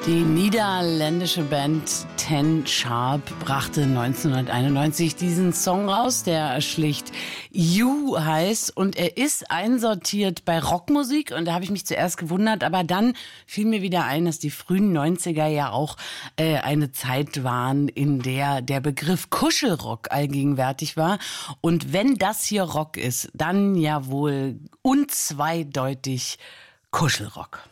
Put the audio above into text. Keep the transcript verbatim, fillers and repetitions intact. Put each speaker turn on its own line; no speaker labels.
Die niederländische Band Ten Sharp brachte neunzehnhunderteinundneunzig diesen Song raus, der schlicht You heißt, und er ist einsortiert bei Rockmusik, und da habe ich mich zuerst gewundert, aber dann fiel mir wieder ein, dass die frühen neunziger ja auch äh, eine Zeit waren, in der der Begriff Kuschelrock allgegenwärtig war, und wenn das hier Rock ist, dann ja wohl unzweideutig Kuschelrock.